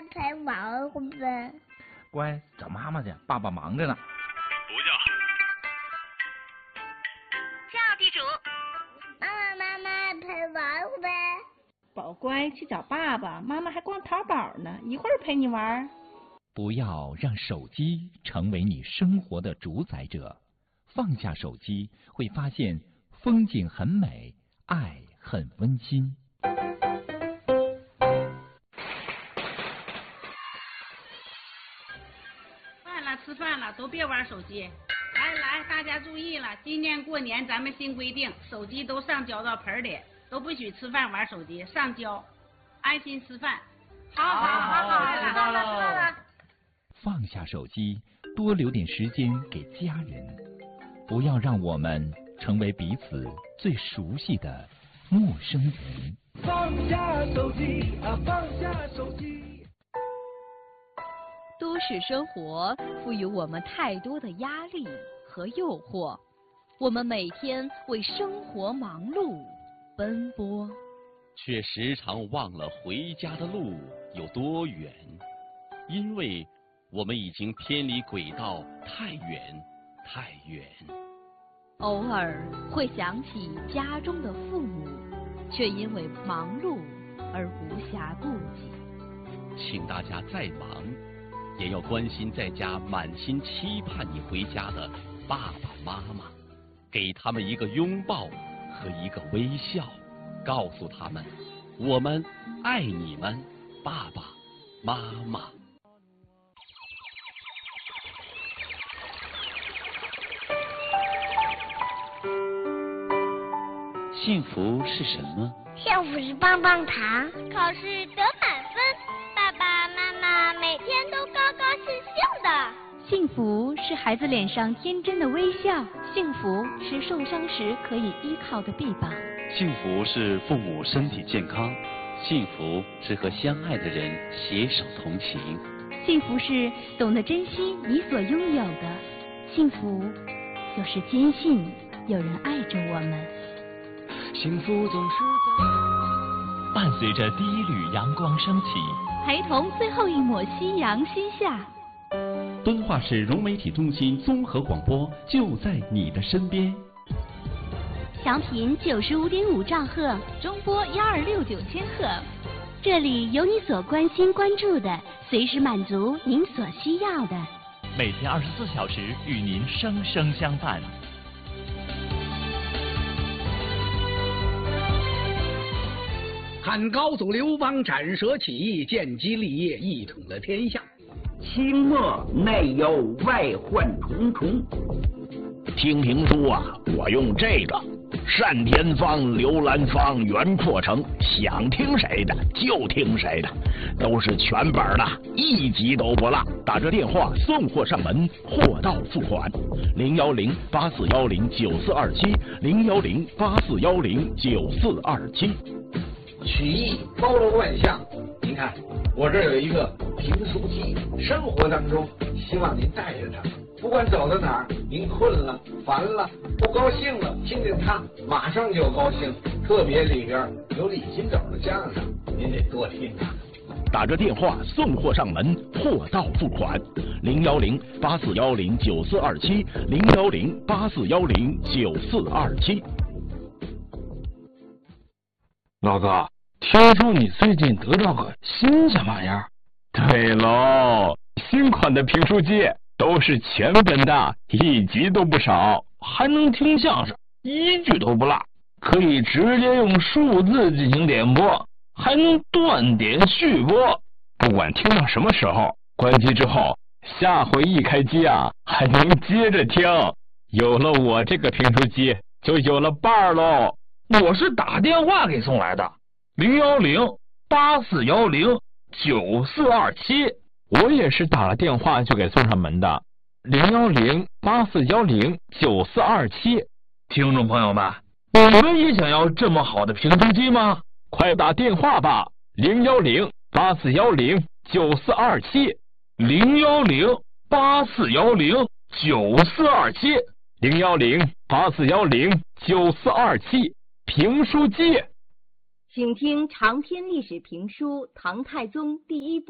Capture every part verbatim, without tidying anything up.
陪玩会呗。 乖，找妈妈去，爸爸忙着呢。 不叫。 叫地主。 妈妈，妈妈陪玩会呗。 宝乖，去找爸爸，妈妈还逛淘宝呢，一会儿陪你玩。 不要让手机成为你生活的主宰者，放下手机，会发现风景很美，爱很温馨。 饭了，吃饭了，都别玩手机。来来，大家注意了，今年过年咱们新规定，手机都上浇到盆里，都不许吃饭玩手机，上浇，安心吃饭。好好好好，知道了。 放下手机，多留点时间给家人，不要让我们成为彼此最熟悉的陌生人。 放下手机啊，放下手机。 都市生活赋予我们太多的压力和诱惑，我们每天为生活忙碌奔波， 却时常忘了回家的路有多远，因为我们已经偏离轨道太远太远。 偶尔会想起家中的父母，却因为忙碌而无暇顾及。 请大家再忙，也要关心在家满心期盼你回家的爸爸妈妈，给他们一个拥抱和一个微笑，告诉他们我们爱你们，爸爸妈妈。 幸福是什么？ 幸福是棒棒糖， 考试得满分，爸爸妈妈每天都高高兴兴的。 幸福是孩子脸上天真的微笑，幸福是受伤时可以依靠的臂膀， 幸福是父母身体健康，幸福是和相爱的人携手同行， 幸福是懂得珍惜你所拥有的，幸福就是坚信有人爱着我们。 幸福总是在伴随着第一缕阳光升起， 陪同最后一抹夕阳西下。 敦化市融媒体中心综合广播就在你的身边。 调频九十五点五兆赫，中波幺二六九千赫，这里有你所关心关注的，随时满足您所需要的。 每天二十四小时与您生生相伴。 汉高祖刘邦斩蛇起义，建基立业，一统了天下。 清末内忧外患重重。 听评书啊，我用这个单田芳、刘兰芳、袁阔成，想听谁的就听谁的，都是全本的，一集都不落。打这电话送货上门，货到付款。零幺零八四幺零九四二七，零幺零八四幺零九四二七。 曲艺包罗万象，您看我这儿有一个评书机，生活当中希望您带着它，不管走到哪儿，您困了、烦了、不高兴了，听见它马上就高兴。特别里边有李金斗的相声，您得多听它。 打着电话送货上门，货到付款。零幺零八四幺零九四二七，零幺零八四幺零九四二七。 老哥，听说你最近得到个新什么玩意儿？ 对喽，新款的评书机都是全本的，一集都不少， 还能听相声，一句都不落，可以直接用数字进行点播，还能断点续播。 不管听到什么时候，关机之后，下回一开机啊，还能接着听。有了我这个评书机，就有了伴儿喽。 我是打电话给送来的，零幺零八四幺零九四二七。 我也是打了电话就给送上门的，零幺零八四幺零九四二七。 听众朋友们，你们也想要这么好的评书机吗？ 快打电话吧，零幺零八四幺零九四二七， 零幺零八四幺零九四二七， 零幺零八四幺零九四二七。评书机， 请听长篇历史评书《唐太宗第一部》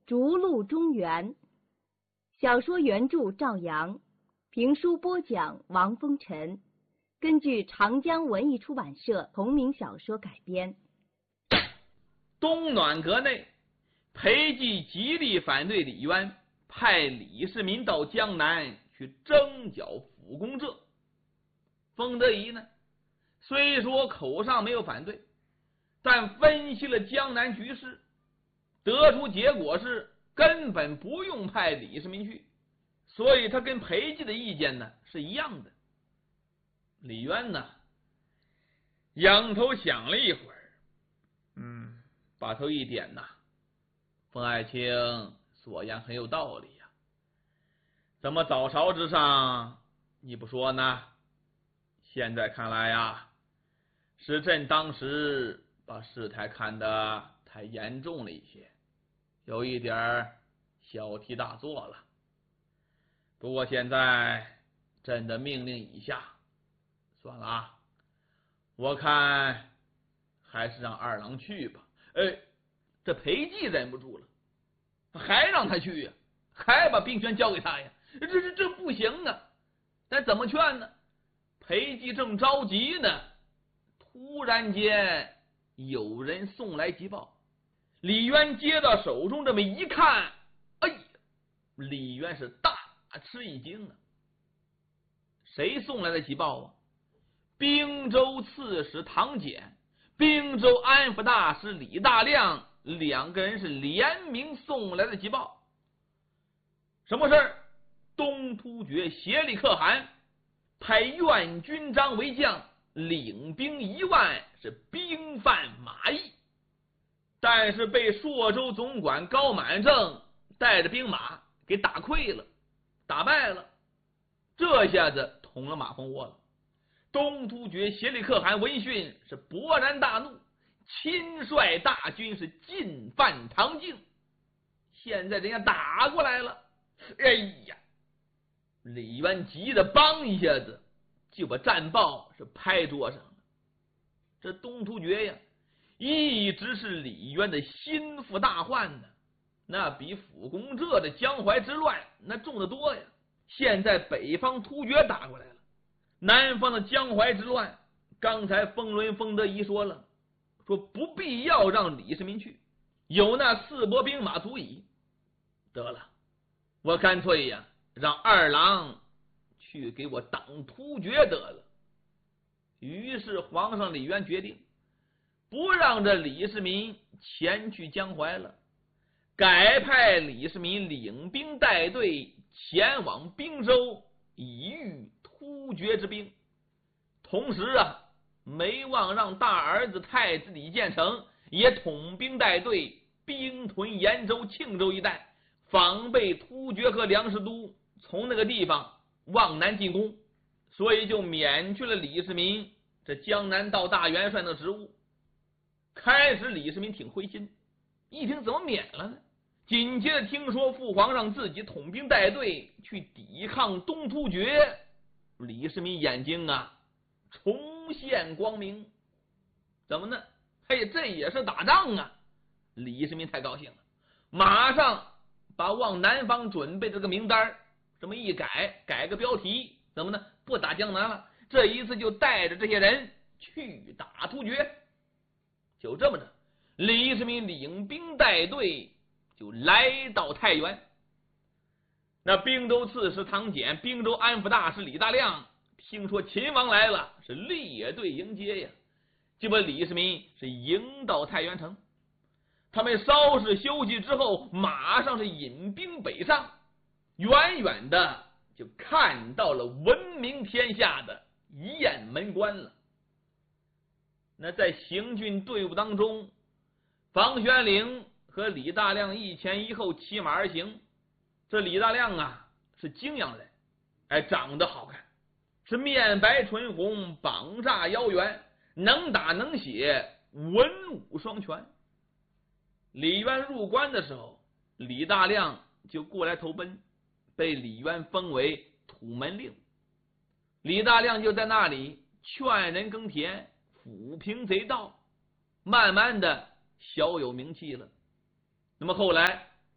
逐鹿中原》，小说原著赵阳，评书播讲王风尘，根据长江文艺出版社同名小说改编。 东暖阁内，裴寂极力反对李渊派李世民到江南去征剿辅公浙。封德仪呢，虽说口上没有反对，但分析了江南局势，得出结果是根本不用派李世民去，所以他跟裴寂的意见呢是一样的。李渊呢，仰头想了一会儿，嗯，把头一点呐，封爱卿所言很有道理呀、啊。怎么早朝之上你不说呢？现在看来呀，是朕当时把事态看得太严重了一些，有一点小题大做了。不过现在朕的命令已下，算了啊，我看还是让二郎去吧。哎，这裴寂忍不住了，还让他去呀、啊，还把兵权交给他呀？这这这不行啊！但怎么劝呢？裴寂正着急呢，突然间有人送来急报。李渊接到手中这么一看，哎呀，李渊是大吃一惊啊！谁送来的急报啊？滨州刺史唐俭、滨州安抚大使李大亮两个人是联名送来的急报。什么事儿？东突厥协力可汗派苑军章为将，领兵一万，是兵犯马邑，但是被朔州总管高满正带着兵马给打溃了，打败了。这下子捅了马蜂窝了。东突厥协力可汗闻讯是勃然大怒，亲率大军是进犯唐境。现在人家打过来了，哎呀！李渊急得梆一下子就把战报是拍桌上了。这东突厥呀，一直是李渊的心腹大患呢，那比辅公浙的江淮之乱那重得多呀。现在北方突厥打过来了，南方的江淮之乱，刚才封伦封德仪说了，说不必要让李世民去，有那四拨兵马足矣。得了，我干脆呀让二郎去给我挡突厥得了。于是皇上李渊决定不让这李世民前去江淮了，改派李世民领兵带队前往滨州，以御突厥之兵。同时啊，没忘让大儿子太子李建成也统兵带队兵屯延州、庆州一带，防备突厥和梁师都从那个地方往南进攻，所以就免去了李世民这江南道大元帅的职务。开始李世民挺灰心，一听怎么免了呢？紧接着听说父皇让自己统兵带队去抵抗东突厥，李世民眼睛啊重现光明。怎么呢？嘿，这也是打仗啊！李世民太高兴了，马上把往南方准备这个名单这么一改，改个标题，怎么呢？不打江南了，这一次就带着这些人去打突厥。就这么着，李世民领兵带队就来到太原。那滨州刺史唐俭、滨州安抚大使李大亮听说秦王来了，是列队迎接呀，就把李世民是迎到太原城。他们稍事休息之后，马上是引兵北上，远远的就看到了闻名天下的雁门关了。那在行军队伍当中，房玄龄和李大亮一前一后骑马而行。这李大亮啊是泾阳人，哎，长得好看，是面白唇红，膀炸腰圆，能打能写，文武双全。李渊入关的时候，李大亮就过来投奔，被李渊封为土门令。李大亮就在那里劝人耕田，抚平贼盗，慢慢的小有名气了。那么后来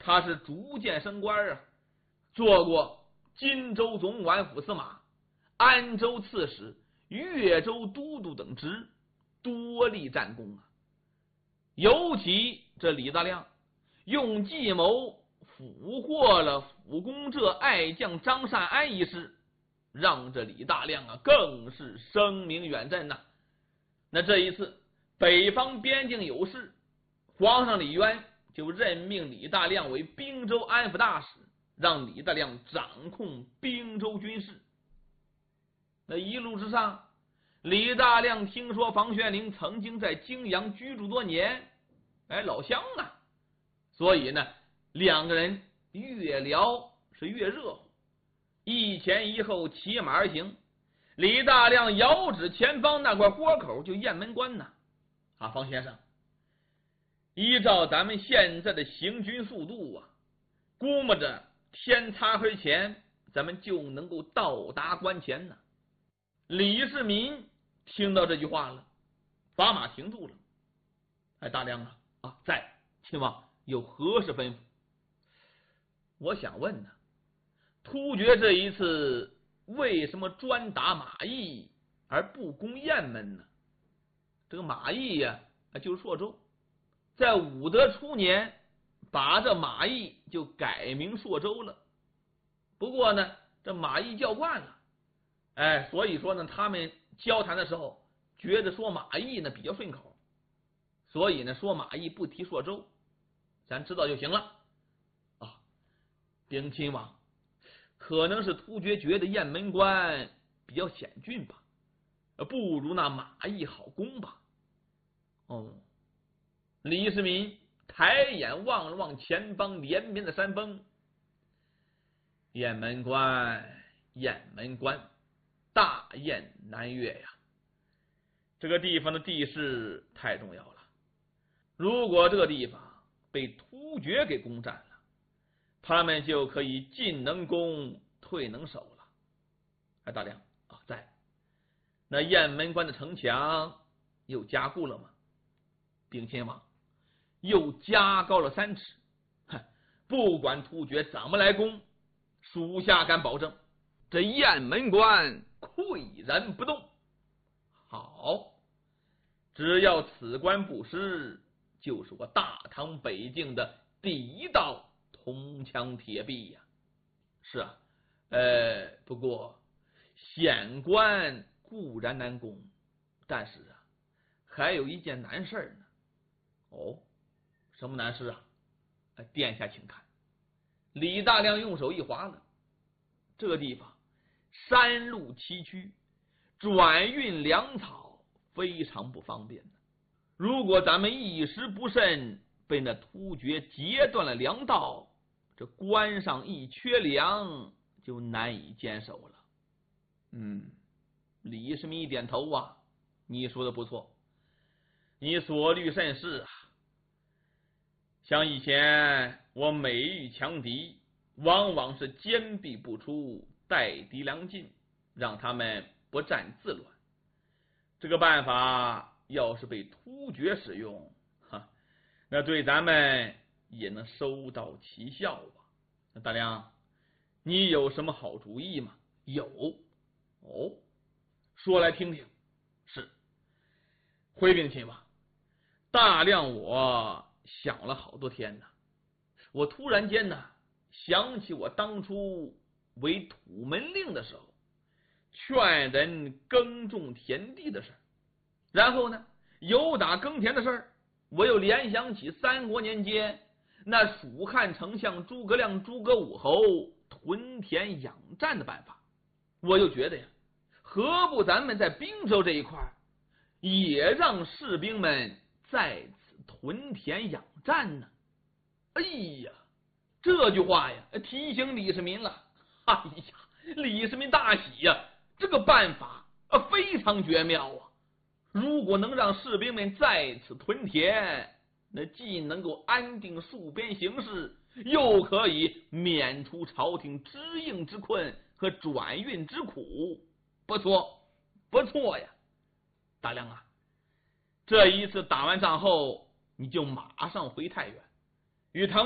他是逐渐升官啊，做过荆州总管府司马、安州刺史、越州都督等职，多立战功啊。尤其这李大亮用计谋俘获了辅公浙爱将张善安一事，让这李大亮啊更是声名远振呐、啊。那这一次北方边境有事，皇上李渊就任命李大亮为滨州安抚大使，让李大亮掌控滨州军事。那一路之上，李大亮听说房玄龄曾经在泾阳居住多年，哎，老乡啊，所以呢，两个人越聊是越热乎，一前一后骑马而行。李大亮遥指前方那块豁口，就雁门关呐。啊，方先生，依照咱们现在的行军速度啊，估摸着天擦黑前，咱们就能够到达关前呢。李世民听到这句话了，把马停住了。哎，大亮啊，啊，在，亲王有何事吩咐？我想问呢，突厥这一次为什么专打马邑而不攻雁门呢？这个马邑呀、啊，就是朔州，在武德初年把这马邑就改名朔州了。不过呢，这马邑叫惯了，哎，所以说呢，他们交谈的时候觉得说马邑呢比较顺口，所以呢说马邑不提朔州，咱知道就行了。啊，禀亲王，可能是突厥觉得雁门关比较险峻吧，不如那马邑好攻吧。哦，李世民抬眼望了望前方连绵的山峰，雁门关，雁门关，大雁南越呀，这个地方的地势太重要了。如果这个地方被突厥给攻占了，他们就可以进能攻，退能守了。哎，大亮啊，在那雁门关的城墙又加固了吗？禀亲王，又加高了三尺。哼，不管突厥怎么来攻，属下敢保证，这雁门关岿然不动。好，只要此关不失，就是我大唐北境的第一道铜墙铁壁呀。是啊，呃，不过险关固然难攻，但是啊，还有一件难事呢。哦，什么难事啊？殿下请看。李大亮用手一划了，这个地方山路崎岖，转运粮草非常不方便的。如果咱们一时不慎被那突厥截断了粮道，这关上一缺粮，就难以坚守了。嗯，李世民一点头啊，你说的不错，你所虑甚是啊。像以前我每遇强敌，往往是坚壁不出，待敌粮尽，让他们不战自乱。这个办法要是被突厥使用，哈，那对咱们也能收到奇效啊。那大亮，你有什么好主意吗？有。哦，说来听听。是，回禀亲王，大亮我想了好多天呢，我突然间呢想起我当初为土门令的时候，劝人耕种田地的事儿，然后呢由打耕田的事儿，我又联想起三国年间那蜀汉丞相诸葛亮、诸葛武侯屯田养战的办法，我就觉得呀，何不咱们在滨州这一块也让士兵们在此屯田养战呢？哎呀，这句话呀提醒李世民了。哎呀，李世民大喜呀，这个办法啊非常绝妙啊！如果能让士兵们在此屯田，那既能够安定戍边形势，又可以免除朝廷支应之困和转运之苦。不错，不错呀，大亮啊，这一次打完仗后，你就马上回太原，与唐